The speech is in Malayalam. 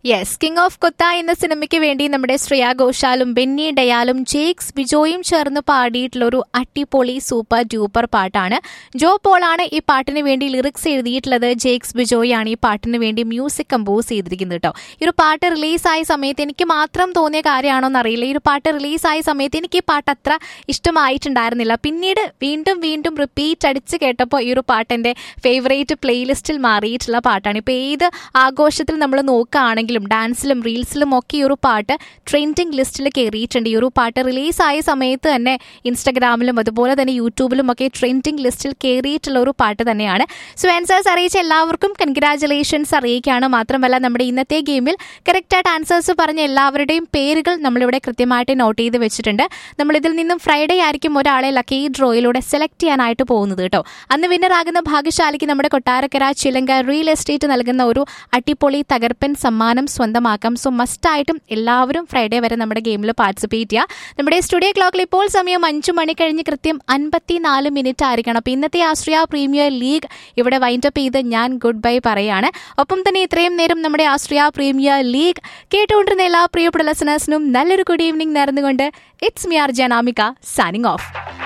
യെസ്, കിങ് ഓഫ് കൊത്ത എന്ന സിനിമയ്ക്ക് വേണ്ടി നമ്മുടെ ശ്രേയ ഘോഷാലും ബെന്നി ഡയാലും ജേക്സ് ബിജോയും ചേർന്ന് പാടിയിട്ടുള്ള ഒരു അടിപൊളി സൂപ്പർ ഡ്യൂപ്പർ പാട്ടാണ്. ജോ പോളാണ് ഈ പാട്ടിന് വേണ്ടി ലിറിക്സ് എഴുതിയിട്ടുള്ളത്. ജേക്സ് ബിജോയാണ് ഈ പാട്ടിന് വേണ്ടി മ്യൂസിക് കമ്പോസ് ചെയ്തിരിക്കുന്നത് കേട്ടോ. ഈ ഒരു പാട്ട് റിലീസായ സമയത്ത് എനിക്ക് മാത്രം തോന്നിയ കാര്യമാണോ എന്നറിയില്ല, ഈ ഒരു പാട്ട് റിലീസായ സമയത്ത് എനിക്ക് ഈ പാട്ട് അത്ര ഇഷ്ടമായിട്ടുണ്ടായിരുന്നില്ല. പിന്നീട് വീണ്ടും വീണ്ടും റിപ്പീറ്റ് അടിച്ച് കേട്ടപ്പോൾ ഈ ഒരു പാട്ട് എൻ്റെ ഫേവറേറ്റ് പ്ലേലിസ്റ്റിൽ മാറിയിട്ടുള്ള പാട്ടാണ്. ഇപ്പോൾ ഏത് ആഘോഷത്തിൽ നമ്മൾ നോക്കുകയാണെങ്കിൽ ഡാൻസിലും റീൽസിലും ഒക്കെ ഈ ഒരു പാട്ട് ട്രെൻഡിങ് ലിസ്റ്റിൽ കയറിയിട്ടുണ്ട്. ഈ ഒരു പാട്ട് റിലീസായ സമയത്ത് തന്നെ ഇൻസ്റ്റഗ്രാമിലും അതുപോലെ തന്നെ യൂട്യൂബിലും ഒക്കെ ട്രെൻഡിങ് ലിസ്റ്റിൽ കയറിയിട്ടുള്ള ഒരു പാട്ട് തന്നെയാണ്. സോ ആൻസേഴ്സ് അറിയിച്ച എല്ലാവർക്കും കൺഗ്രാറ്റുലേഷൻസ് അറിയിക്കുകയാണ്. മാത്രമല്ല നമ്മുടെ ഇന്നത്തെ ഗെയിമിൽ കറക്റ്റായിട്ട് ആൻസേഴ്സ് പറഞ്ഞ എല്ലാവരുടെയും പേരുകൾ നമ്മളിവിടെ കൃത്യമായിട്ട് നോട്ട് ചെയ്ത് വെച്ചിട്ടുണ്ട്. നമ്മളിതിൽ നിന്നും ഫ്രൈഡേ ആയിരിക്കും ഒരാളെ ലക്കി ഡ്രോയിലൂടെ സെലക്ട് ചെയ്യാനായിട്ട് പോകുന്നത് കേട്ടോ. അന്ന് വിന്നറാകുന്ന ഭാഗ്യശാലിക്ക് നമ്മുടെ കൊട്ടാരക്കര ചിലങ്ക റിയൽ എസ്റ്റേറ്റ് നൽകുന്ന ഒരു അടിപൊളി തകർപ്പൻ സമ്മാനം സ്വന്തമാക്കാം. സോ മസ്റ്റായിട്ടും എല്ലാവരും ഫ്രൈഡേ വരെ നമ്മുടെ ഗെയിമിൽ പാർട്ടിസിപ്പേറ്റ് ചെയ്യുക. നമ്മുടെ സ്റ്റുഡിയോ ക്ലോക്കിൽ ഇപ്പോൾ സമയം 5 മണി കഴിഞ്ഞ് കൃത്യം 54 മിനിറ്റ് ആയിരിക്കണം. അപ്പോൾ ഇന്നത്തെ ആസ്ട്രിയ പ്രീമിയർ ലീഗ് ഇവിടെ വൈൻഡപ്പ് ചെയ്ത് ഞാൻ ഗുഡ് ബൈ പറയാണ്. ഒപ്പം തന്നെ ഇത്രയും നേരം നമ്മുടെ ആസ്ട്രിയ പ്രീമിയർ ലീഗ് കേട്ടുകൊണ്ടിരുന്ന എല്ലാ പ്രിയപ്പെട്ട ലിസണേഴ്സിനും നല്ലൊരു ഗുഡ് ഈവനിങ് നേർന്നുകൊണ്ട് it's me R Janamika signing off.